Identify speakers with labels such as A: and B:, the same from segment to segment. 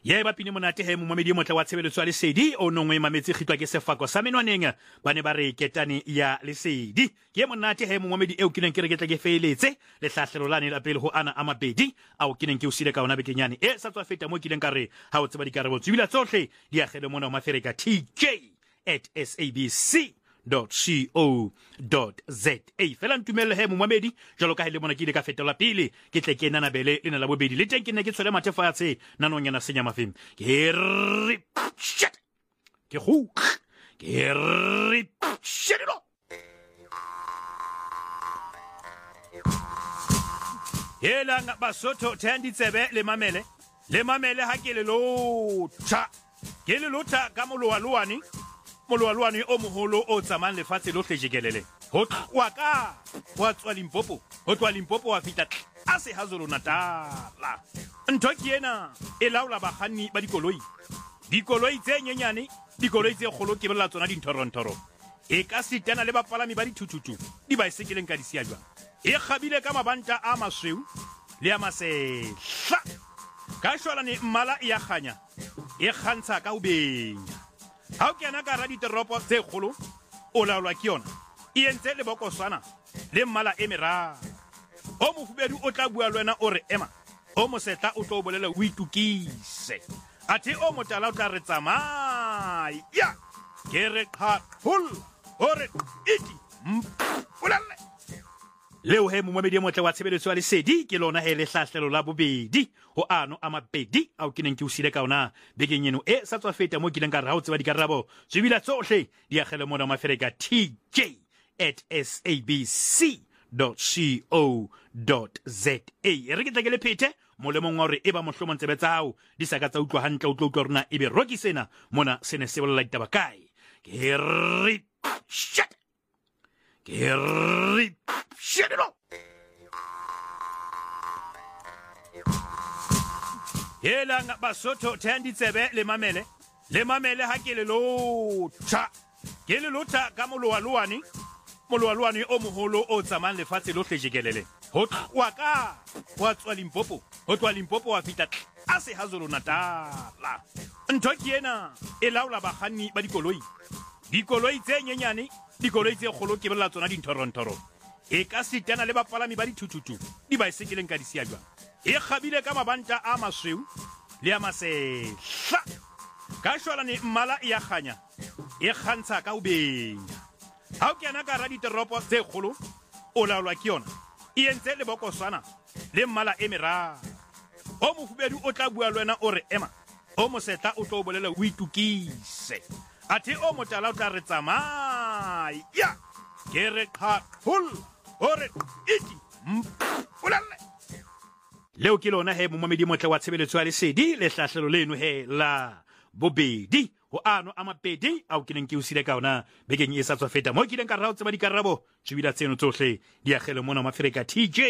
A: Ye ba pine monate he momamedi motla wa tshebeletso ya Lesedi o nongwe mametse khitwa ke sefako sa menwaneng ba ne ba re ketane ya Lesedi ke monate he momamedi eo kineng ke re ketla ke feletse le hlahlelo lane la pele ho ana a mabedi a o kineng ke o sile ka ona bekenyane e sa tswa feta mo kileng ka re ha o tseba dikarabo tsubila tsohle di agele mona o mafereka tj@sabc.co.za fela ntumelle he momamedi jalo ka hele mona ke ile ka fetola pele ke tle ke nana bele le na la bobedi le teng ke ne ke tshwele mathefatshe nanong yana senya mafeng ke re shit ke go ke re shit lo hela nga basotho thendi tsebe le mamele ha ke le lotha ka molowaluani o moholo o tsamang lefatshe lohle jekelele ho tloa ka wa tswa Limpopo wa fita a se hazolo Natala ntho ke ena e laola bakganni ba dikoloi tse nyenyane dikoloi tse kgolo ke bela tsona dinthorontoro e ka sitana le bapalami ba dithututu di baesekeleng ka disiajwa e khabile ka mabanta a masweu le a masehla ka shwalane mmala e ya khanya e khantsha ka ubenya ha o kena ka raditoropo tse kgolo o laolwa ke yona e entse le bokoswana le mmala e meraro o mofubedu o tla bua lwena o re ema o mosetla o tlo bolela o itukise athe o motala o tla re tsamaya ke re qhaqhul o re iti mpulele leo he momamedi motle wa tshebeletso ya Lesedi ke lona he le hlahlelo la bobedi ho ano a mabedi a o kineng ke o sile ka ona bekeng eno e sa tswa feta mo kileng ka re ha o tseba dikarabo tsebila tsohle di agele mona mafereka tj@sabc.co.za re ke tlekele phete molemong wa hore e ba mohlomong tsebe tsa hao di sa ka tsa utlwa hantle o tlo utlwa rona ebe roki sena mona sene se bolela ditaba kae ke re shit Shedelo hela nga basotho thendi tsebe le mamele ha ke le lotha ka molowaluani o moholo o tsamang lefatshe lohle jekelele ho tloa ka wa tswa Limpopo wa fita a se hazolo Natala ntho ke ena e laola bakganni ba dikoloi tse nyenyane dikoloi tse kgolo ke bela tsona dinthorontoro e ka sitana le bapalami ba dithututu di baesekeleng ka disiajwa e khabile ka mabanta a masweu le a masehla ka shwalane mmala e ya khanya e khantsha ka ubenya ha o kena ka raditoropo tse kgolo o laolwa ke yona e entse le bokoswana le mmala e meraro o mofubedu o tla bua lwena o re ema o mosetla o tlo bolela o itukise athe o motala o tla re tsamaya ke re qhaqhul o re iti mpulele leo ke lona he momamedi motle wa tshebeletso ya Lesedi le hlahlelo leno he la bobedi ho ano a mabedi a o kineng ke o sile ka ona bekeng e sa tswa feta mo kileng ka ra o tseba dikarabo tsebila tseno tsohle di agele mona mafereka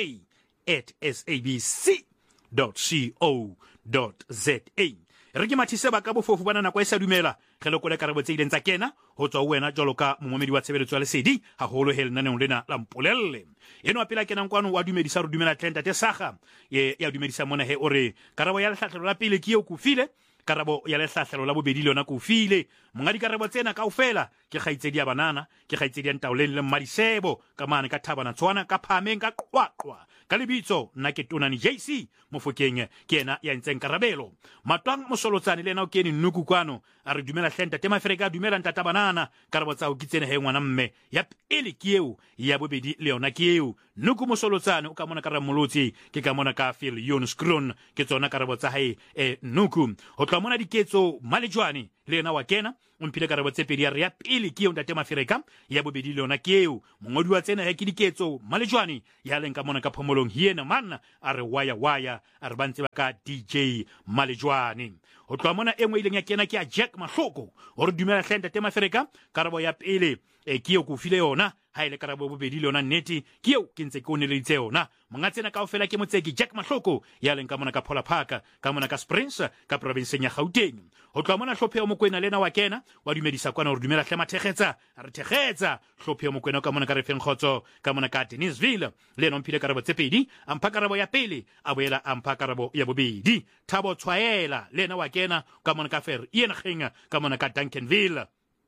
A: tj@sabc.co.za re ke mathise ba ka bofofu bana nako e sa dumela ge lekole karabo tse ileng tsa kena ho tswa wena jalo ka momamedi wa tshebeletso ya Lesedi haholo he lenaneng lena la mpolelle eno apela kenang kwano wa dumedisa re dumela tlenta te saga ya dumedisa mona he ore karabo ya lehlahlelo la pele ke eo kufile karabo ya lehlahlelo la bobedi lona ke o file monga dikarabo tsena kaofela ke kgaitsedi ya banana ke kgaitsedi ya Ntaoleng le Mmadisebo ka mane ka Thabana Tshwana ka Phameng ka Qwaqwa ka lebitso nna ke Tonani JC Mofokeng ke ena ya ntseng karabelo matwang mosolotsane le ena o kene nnuku kwano a re dumela hlenta te mafereka dumela ntata banana karabo tsa o kitsene he ngwana mme ya pele ke eo ya bobedi le yona ke eo nnuku mosolotsane o ka mona ka ramolotsi ke ka mona ka Phil Jonskron ke tsona karabo tsa hae nnuku ho tloa mona diketso Malejwane le yena wa kena o mphile karabo tse pedi ya re ya pele ke eo ntate mafereka ya bobedi le yona ke eo mongodi wa tsena he ke diketso Malejwane ya leng ka mona ka phomolong hiena manna a re waya a re bantse ba ka DJ Malejwane ho tloa mona e nngwe ileng ya kena ke ya Jack Mahloko o re dumela hlenta te mafereka karabo ya pele ke eo ko file yona ha ile karabo ya bobedi le yona nnete ke eo ke ntse ke o neleditse yona monga tsena kaofela ke motseki Jack Mahloko ya leng ka mona ka Phola Park ka mona ka Springs ka provinceng ya Gauteng ho tloha mona Hlopheho Mokoena lena wa kena wa dumedisa kwana re dumela hle mathekgetsa re thekgetsa Hlopheho Mokoena ka mona ka Refeng Khotso ka mona ka Denisville le no mphile karabo tse pedi ampha karabo ya pele a boela ampha karabo ya bobedi Thabo Tshwaela lena wa kena ka mona ka Fer Ian Kgenga ka mona ka Duncanville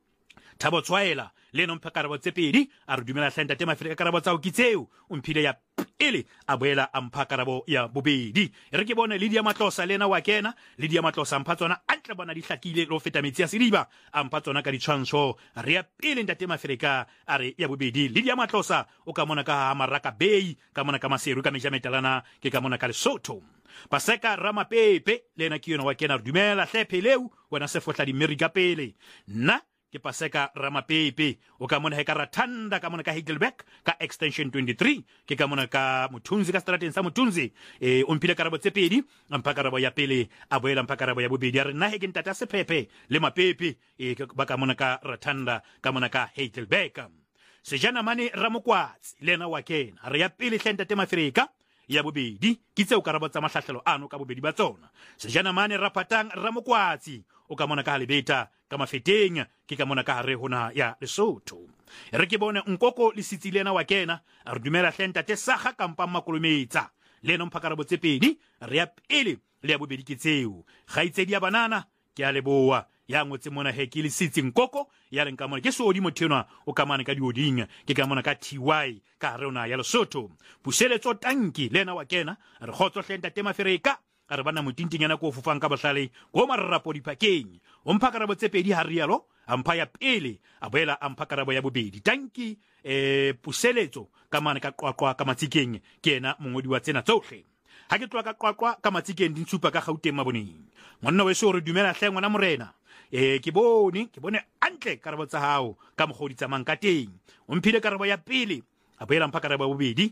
A: Thabo Tshwaela le no mpha karabo tse pedi a re dumela hle ntate Mafrika karabo tsa o kitseo o mphile ya ele a boela ampha karabo ya bobedi re ke bone Lydia Matlosa lena wa kena Lydia Matlosa ampha tsona antle bona di hlakile lo feta metsi a sediba ampha tsona ka ditshwantsho re ya pele ntate Mafrika a re ya bobedi Lydia Matlosa o ka mona ka Maraka Bay ka mona ka Maseru ka Mejametalana ke ka mona ka Lesotho Paseka Ramapepe lena ke yona wa kena re dumela hle pheleu wena se fotla di America pele na ke Paseka Ramapepe o ka mona he ka Rathanda ka mona ka Heidelberg ka extension 23 ke ka mona ka Mutunzi ka strateng sa Mutunzi o mphile karabo tse pedi ampha karabo ya pele a boela ampha karabo ya bobedi a re nna he ke ntata Sephephe le Mapepe ba ka mona ka Rathanda ka mona ka Heidelberg Sejana Mane Ramokwatsi lena wa kena re ya pele hle ntate Mafrika ya bobedi ke tseo karabo tsa mahlahlelo ano ka bobedi ba tsona Sejana Mane Rapatang Ramokwatsi o ka mona ka Halebeta ka Mafeteng ke ka mona ka hare hona ya Lesotho re ke bone Nkoko le sitsi lena wa kena re dumela hle ntate Sakga kampa Makolometsa lena mpha karabo tse pedi re ya pele le ya bobedi ke tseo Gaitsedi ya Banana ke a leboa ya ngotse mona he ke le sitsi Nkoko ya leng ka mona ke Sodi Mothenwa o ka mane ka dioding ke ka mona ka TY ka hare hona ya Lesotho Puseletso Tanki lena wa kena re khotso hle ntate Mafrika a re bana motintinyana ko fufang ka bohlale ko mararapo dipakeng o mpha karabo tse pedi ha rialo ampha ya pele a boela ampha karabo ya bobedi Tanki Puseletso ka mane ka Qwaqwa ka Matsikeng ke ena mongodi wa tsena tsohle ha ke tloa ka Qwaqwa ka Matsikeng di ntsupa ka Gauteng maboneng monna we so re dumela hle ngwana morena ke bone antle karabo tsa hao ka mogodi tsamang ka teng o mphile karabo ya pele a boela ampha karabo ya bobedi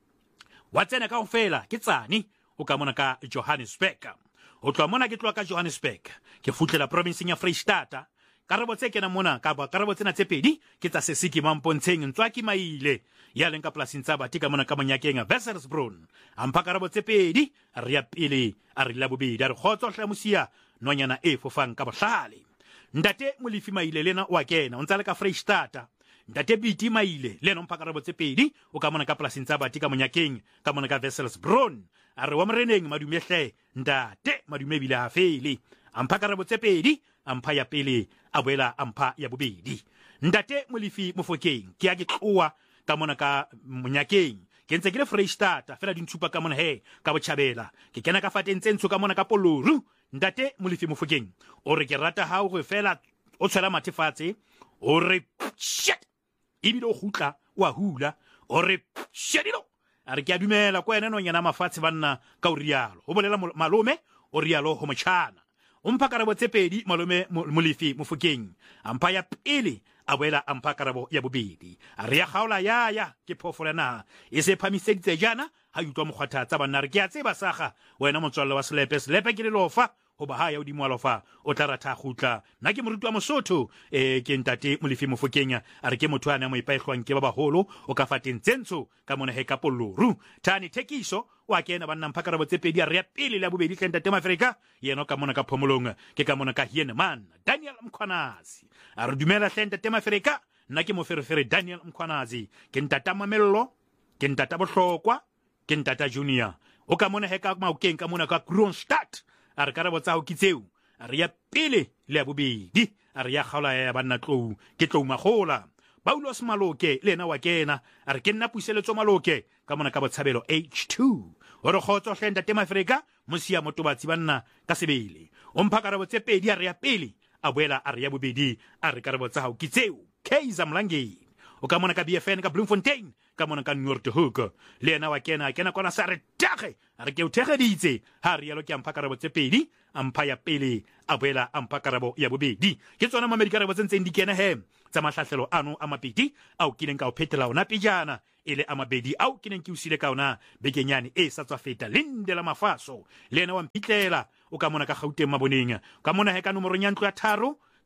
A: wa tsena kaofela ke tsane o ka mona ka Johannesburg o tloa mona ke tloa ka Johannesburg ke futlela provinceng ya Freistata karabo tse kena mona ka ba karabo tsena tse pedi ke tsa Sesiki Mampontsheng Ntswaki Maile ya leng ka polasing tsa Bati ka mona ka Monyakeng Wesselsbron ampha karabo tse pedi re ya pele a re la bobedi a re khotso hle mosia nonyana e fofang ka bohlale ntate Molefi Maile lena wa kena o ntsa le ka Freistata ntate Biti Maile lena mpha karabo tse pedi o ka mona ka polasing tsa Bati ka Monyakeng ka mona ka Wesselsbron a re wa moreneng madume hle ntate madume bile ha fele ampha karabo tse pedi ampha ya pele a boela ampha ya bobedi ntate Molefi Mofokeng ke ya ke tloa ka mona ka Monyakeng ke ntse ke le Freistata fela di ntsupa ka mona he ka Botjhabela ke kena ka fateng tsentsho ka mona ka Poloru ntate Molefi Mofokeng o re ke rata ha o re fela o tshwela mathefatse o re shit ebile o gutla wa hula o re shedilo a re ke a dumela ko ena nonyana mafatshe banna ka o rialo ho bolela malome o rialo ho motjhana o mpha karabo tse pedi malome Molefi Mofokeng ampha ya pele a boela ampha karabo ya bobedi a re ya kgaola ya ke phofolana e se phamiseditse jana ha utlwa mokgwatha tsa banna re ke a tseba Sakga wena motswalle wa Selepe ke le lofa ho ba ha ya di moalofa o tla ratha gutla nna ke moruti wa Mosotho ke ntate Molefi Mofokeng a re ke motho ana mo ipaehlwang ke ba baholo o ka fateng tsentsho ka mona he ka Poloru Thani Thekiso wa kena banna mpha karabo tse pedi a re ya pele la bobedi hle ntate Mafrika yena ka mona ka Phomolong ke ka mona ka Hieneman Daniel Mkhwanazi a re dumela hle ntate Mafrika nna ke moferefere Daniel Mkhwanazi ke ntata Mamello ke ntata Bohlokwa ke ntata Junior o ka mona he ka Maokeng ka mona ka Kronstadt a re karabo tsa ho kitseo a re ya pele le ya bobedi a re ya kgaola ya banna tlou ke tlou Magola Paulos Maloke le ena wa kena a re ke nna Puseletso Maloke ka mona ka Botshabelo H2 o re khotso hle ntate Mafrika mosia motobatsi banna ka Sebele o mpha karabo tse pedi a re ya pele a boela a re ya bobedi a re karabo tsa ho kitseo Kaizer Mlangeni o ka mona ka BFN ka Bloemfontein ka mona ka Noordhoek le ena wa kena kona sa re tage a re ke o thegeditse ha re yalo ke ampha karabo tse pedi ampha ya pele a boela ampha karabo ya bobedi ke tsona mamedi karabo tse ntseng di kena he tsa mahlahlelo ano a mapedi ao kileng ka o phethela ona pejana ele a mabedi ao kileng ke usile ka ona bekenyane e sa tswa feta Lindela Mafaso le ena wa mpitlela o ka mona ka Gauteng maboneng ka mona he ka nomoro ya ntlo ya 3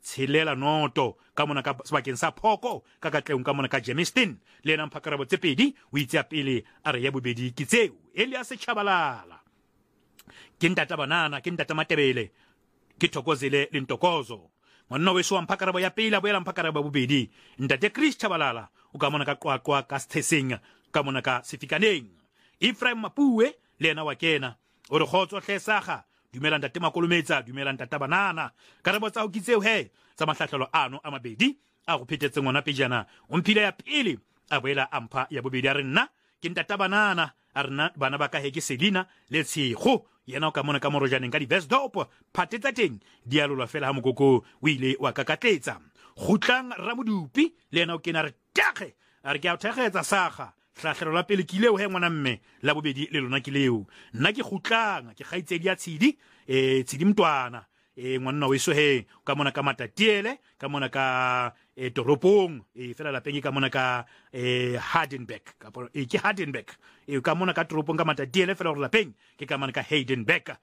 A: tshelela noto ka mona ka sebakeng sa phoko ka katleng ka mona ka Germiston le ena mphakarabo tse pedi o itse ya pele a re ya bobedi ke tseo Elias Chabalala ke ntata banana ke ntata Matebele ke Thokozile le Ntokozo monna weso wa mphakarabo ya pele boela mphakarabo bobedi ntate Chris Chabalala o ka mona ka qwaqwa ka Stesing ka mona ka Sifikaneng Ephraim Mapue le ena wa kena o re khotso hlesaga dumela ntate Makolometsa dumela ntata banana karabo tsa o kitseo he tsa mahlahlelo ano a mabedi a go phetetse ngwana pejana o mphile ya pele a boela ampha ya bobedi a re nna ke ntata banana a rena bana ba ka he ke Selina le Tshego yena o ka mona ka morojaneng ka di-Westdorp phatsetsa teng di a lolwa fela ha mokoko o ile wa kakatletsa gutlang Ramodupi le yena o kena re takge a re ke a thegetsa saga hlahlelo la pele ke leo he ngwana mme la bobedi le lona ke leo nna ke gutlang ke gaitsedi ya Tshidi Tshidi Mtwana ngwana weso he ka mona ka Matatiele ka mona ka toropong fela la penge ka mona ka Hardenberg ke Hardenberg ka mona ka toropong ka Matatiele fela gore la peng ke ka mona ka Heidenberg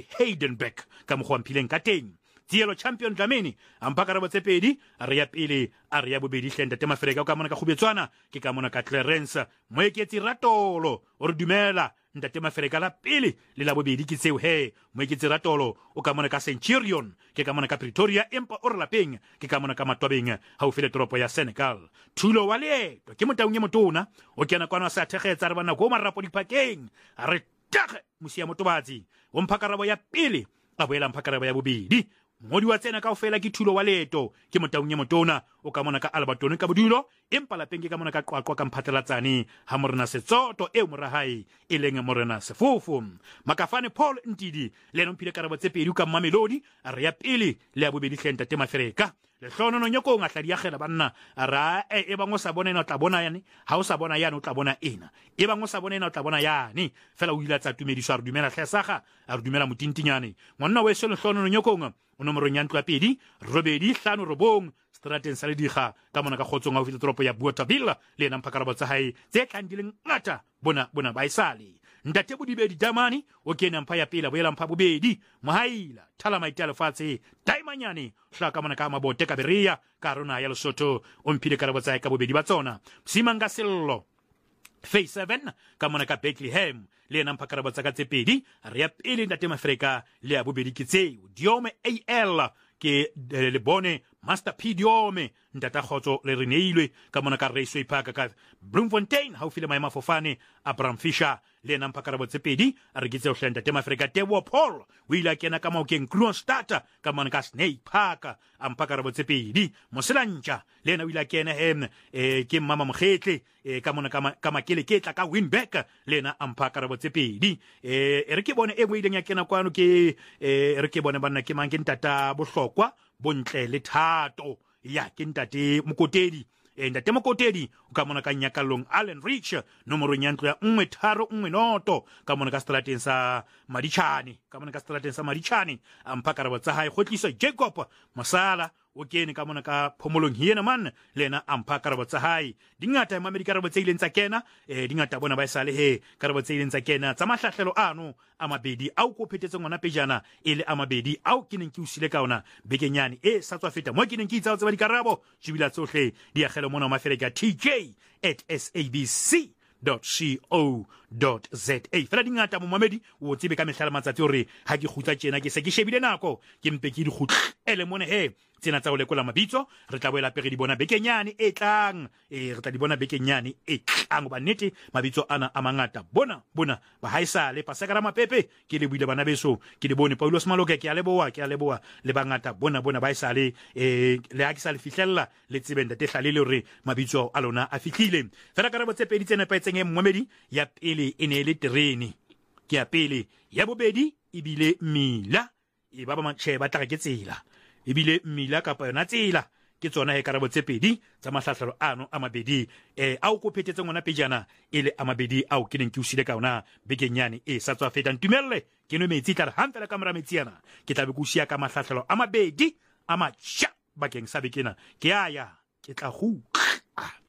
A: ka mogwampileng ka teng Tielo champion Dlamini ampakarabo tse pedi a re ya pele a re ya bobedi hlenda tema Freka ka mona ka Khubetswana ke ka mona ka Clarence moeketsi Ratolo o re dumela ntate Mafreka la pele le la bobedi ke tseo he moeketsi Ratolo o ka mona ka Centurion ke ka mona ka Pretoria empa o re lapeng ke ka mona ka Matwabeng ha o fele toropo ya Senegal Thulo wa leeto ke motaung ye motona o kena kwana sa thegetsa re bana go marapo dipakeng a re tage mosia motobatsi o mphakarabo ya pele a boela mphakarabo ya bobedi ngodi wa tsena ka ofela ke Thulo wa leeto ke motaung ye motona o ka mona ka Albertone ka bodulo empa lapeng ke ka mona ka qwaqwa ka mphatlalatsane ha morena Setsoto e morahai e leng morena Sefofo Makafane Paul Ntidi le no mphile karabo tse pedi ka Mamelodi a re ya pele le ya bobedi hlenta tema Freka le hlono no nyoko nga hladi ya gela banna a ra e bangwe sa bona ena o tla bona yani ha o sa bona yana o tla bona ena e bangwe sa bona ena o tla bona yani fela o ila tsa tumediso a re dumela tlhesaga a re dumela motintinyane ngwana we se le hlono no nyoko nga o nomoro nya ntwa pedi robedi hlano robong strateng sa le diga ka mona ka khotsong a o fitla toropo ya Bothaville le ena mphakarabo tsa hae tse tlhandileng ngata bona ba isale ntate Bodibedi Damani o kena mpha ya pela boela mpha bobedi mohaila thala maitele fatshe taimanyane hlaka mona ka Mabote ka Beria ka rona ya Lesotho o mphile karabo tsa ka bobedi ba tsona Simanga Sello Phase 7 ka mona ka Bethlehem le ena mphakarabo tsa ka tse pedi re ya pele ntate Mafreka le ya bobedi ke tseo Diome AL ke le bone Master P Diome ntata khotso le reneilwe ka mona ka Raceway Park ka Bloemfontein ha o file maema fofane Abraham Fisher le ena mphakarabo tse pedi a re kitse o hlenda tema Afrika Tebo Paul o ile kena ka maokeng Kroonstad ka mona ka Snake Park a mphakarabo tse pedi Moselantja le ena o ile kena ke mama Mokgetle ka mona ka Makele ke tla ka Winback le ena a mphakarabo tse pedi re ke bone e ngwe ile nya kena kwano ke re ke bone banna ke mang ke ntata bohlokwa bontle le thato ya ke ntate Mokotedi ntate Mokotedi o ka mona ka Nyakalong Allen Rich nomoro nya ntlo ya 1319 ka mona ka strateng sa Madichane a mphakarabo tsa hae kgotlisa Jacob Masala o kene ka mona ka Phomolong hiena man lena a mphakarabo tsa hae dingata mamedi karabo tse ileng tsa kena dingata bona ba isale he karabo tse ileng tsa kena tsa mahlahlelo ano a mabedi au ko phetetse ngwana pejana ile a mabedi au ke neng ke usile ka ona bekenyane sa tswa feta mo ke neng ke itsa tsa ba dikarabo jibila tsohle di agele mona Mafeleka tj@sabc.co.za fela dingata mo mamedi o tsebe ka mehlala matsatsi hore ha ke khutla tjena ke se ke shebile nako ke mpe ke di khutlele mone he tsena tsa o lekola mabitso re tla boela pege di bona bekenyane e tlang re tla di bona bekenyane e tlang ba nnete mabitso ana a mangata bona ba haisale Paseka Mapepe ke le buile bana beso ke di bone Paulos Maloke ke a leboa le bangata bona ba haisale le ha ke sa le fihlella le tsebenda te hlalele hore mabitso a lona a fihlile fela karabo tse pedi tsena paetseng mmomedi ya pele e ne le terene ke ya pele ya bobedi ibile Mmila e ba matjhe ba tla ke tsela ebile Mmila kapa yona tsela ke tsona he karabo tse pedi tsa mahlahlelo ano a mabedi au ko phetetse ngwana pejana ile a mabedi au ke neng ke usile ka ona bekenyane sa tswa feta ntumelle ke no metsi tla ha fela kamera metsiana ke tla be go sia ka mahlahlelo a mabedi a matjha bakeng sa bekena ke aya ke tla go